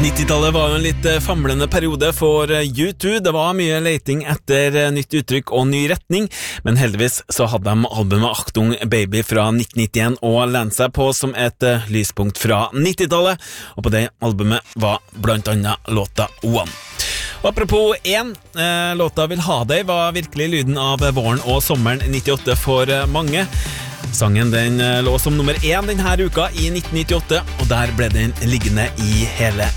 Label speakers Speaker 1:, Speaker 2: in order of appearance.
Speaker 1: 90-tallet var jo en litt famlende periode for U2. Det var mye leting etter nytt uttrykk og ny retning, men heldigvis så hadde de albumet Achtung Baby fra 1991 å lene seg på som et lyspunkt fra 90-tallet, og på det albumet var blant annet låta One. Og apropos låta Vil ha deg var virkelig lyden av våren og sommeren 98 for mange. Sangen den lå som nummer 1 denne uka i 1998, og der ble den liggende i hele